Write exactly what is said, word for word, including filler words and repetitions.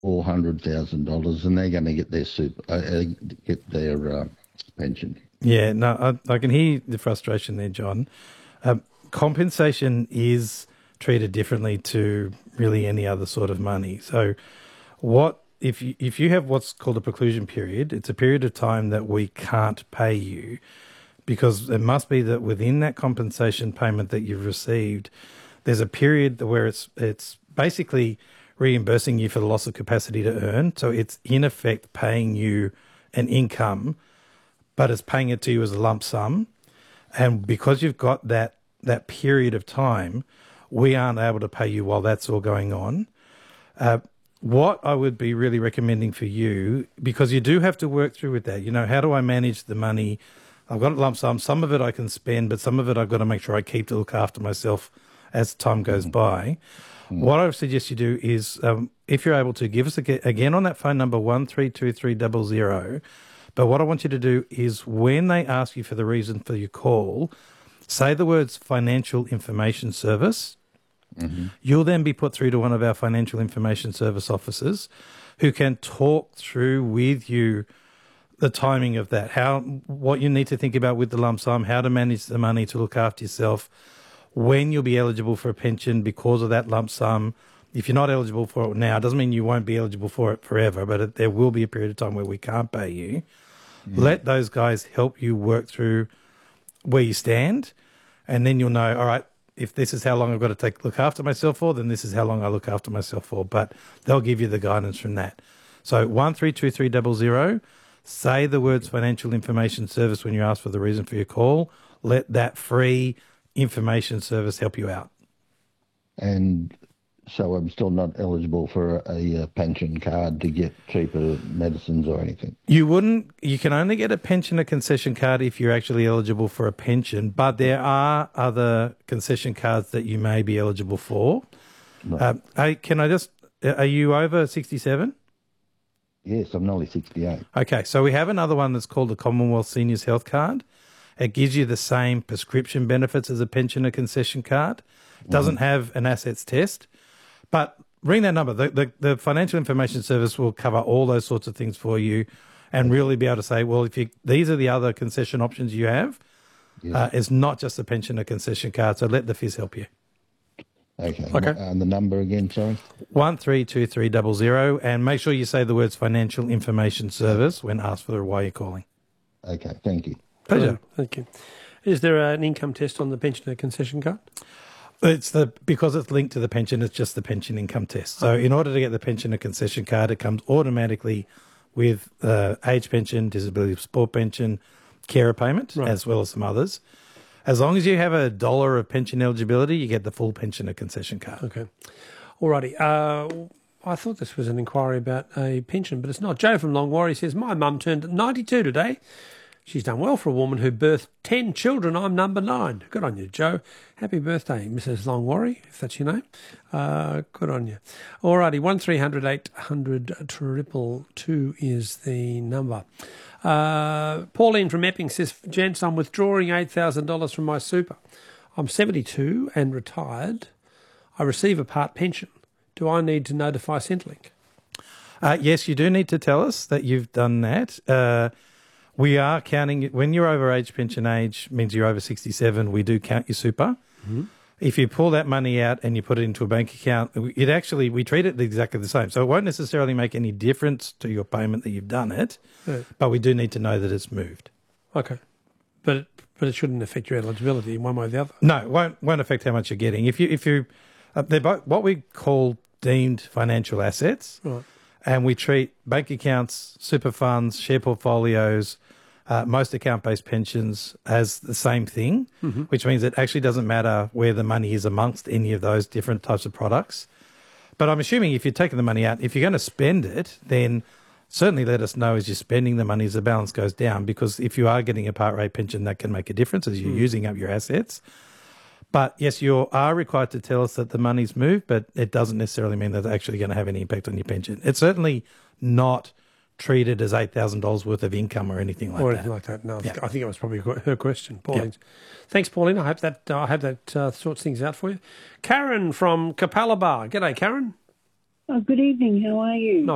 four hundred thousand dollars, and they're going to get their super, uh, uh, get their uh, pension. Yeah, no, I, I can hear the frustration there, John. Um, compensation is treated differently to really any other sort of money. So, what if you if you have what's called a preclusion period? It's a period of time that we can't pay you, because it must be that within that compensation payment that you've received, there's a period where it's it's basically reimbursing you for the loss of capacity to earn. So it's in effect paying you an income, but it's paying it to you as a lump sum. And because you've got that that period of time, we aren't able to pay you while that's all going on. Uh, what I would be really recommending for you, because you do have to work through with that, you know, how do I manage the money? I've got a lump sum. Some of it I can spend, but some of it I've got to make sure I keep to look after myself as time goes mm-hmm. by. Mm-hmm. What I would suggest you do is, um, if you're able to, give us a, again on that phone number, one three two three zero zero. But what I want you to do is, when they ask you for the reason for your call, say the words financial information service. Mm-hmm. You'll then be put through to one of our financial information service officers who can talk through with you the timing of that, how what you need to think about with the lump sum, how to manage the money to look after yourself, when you'll be eligible for a pension because of that lump sum. If you're not eligible for it now, it doesn't mean you won't be eligible for it forever, but it, there will be a period of time where we can't pay you. Yeah. Let those guys help you work through where you stand, and then you'll know, all right, if this is how long I've got to take look after myself for, then this is how long I look after myself for. But they'll give you the guidance from that. So one three two three zero zero, say the words financial information service when you ask for the reason for your call. Let that free information service help you out. And so I'm still not eligible for a, a pension card to get cheaper medicines or anything? You wouldn't. You can only get a pensioner concession card if you're actually eligible for a pension, but there are other concession cards that you may be eligible for. No. Uh, hey, can I just, are you over sixty-seven? Yes, I'm nearly sixty-eight. Okay, so we have another one that's called the Commonwealth Seniors Health Card. It gives you the same prescription benefits as a pensioner concession card. Doesn't mm-hmm. have an assets test. But ring that number. The, the, the Financial Information Service will cover all those sorts of things for you and really be able to say, well, if you, these are the other concession options you have. Yeah. Uh, it's not just a pensioner concession card, so let the F I S help you. Okay. Okay. And the number again, sorry? one three two three zero zero, and make sure you say the words Financial Information Service when asked for why you're calling. Okay, thank you. Pleasure. Thank you. Is there an income test on the pensioner concession card? It's the because it's linked to the pension, it's just the pension income test. So in order to get the pensioner concession card, it comes automatically with uh, age pension, disability support pension, carer payment, right, as well as some others. As long as you have a dollar of pension eligibility, you get the full pensioner concession card. Okay. All righty. Uh, I thought this was an inquiry about a pension, but it's not. Joe from Longwarry says, my mum turned ninety-two today. She's done well for a woman who birthed ten children. I'm number nine. Good on you, Joe. Happy birthday, Missus Longwarry, if that's your name. Uh, good on you. All righty, one three hundred eight hundred triple two is the number. Uh, Pauline from Epping says, gents, I'm withdrawing eight thousand dollars from my super. I'm seventy-two and retired. I receive a part pension. Do I need to notify Centrelink? Uh, yes, you do need to tell us that you've done that. Uh, we are counting, when you're over age pension age, means you're over sixty-seven, we do count your super. Mm-hmm. If you pull that money out and you put it into a bank account, it actually, we treat it exactly the same. So it won't necessarily make any difference to your payment that you've done it, yeah, but we do need to know that it's moved. Okay. But it, but it shouldn't affect your eligibility in one way or the other? No, it won't, won't affect how much you're getting. If you, if you, uh, they're both what we call deemed financial assets, right, and we treat bank accounts, super funds, share portfolios, Uh, most account-based pensions as the same thing, mm-hmm, which means it actually doesn't matter where the money is amongst any of those different types of products. But I'm assuming if you're taking the money out, if you're going to spend it, then certainly let us know as you're spending the money as the balance goes down, because if you are getting a part rate pension, that can make a difference as you're mm. using up your assets. But yes, you are required to tell us that the money's moved, but it doesn't necessarily mean that it's actually going to have any impact on your pension. It's certainly not treated as eight thousand dollars worth of income or anything like or that. Or anything like that. No, yeah. I think it was probably her question, Pauline. Yeah. Thanks, Pauline. I hope that uh, I hope that uh, sorts things out for you. Karen from Capalaba. G'day, Karen. Oh, good evening. How are you? Not